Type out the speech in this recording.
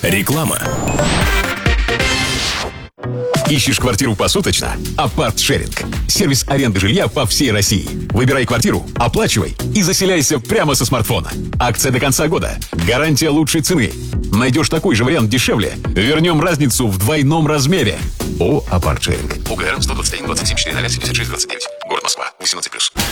Реклама. Ищешь квартиру посуточно? Апарт-шеринг. Сервис аренды жилья по всей России. Выбирай квартиру, оплачивай и заселяйся прямо со смартфона. Акция до конца года. Гарантия лучшей цены. Найдешь такой же вариант дешевле? Вернем разницу в двойном размере. О, апарт-шеринг. УГР 121 27 4 0 76 29. Город Москва. 18+.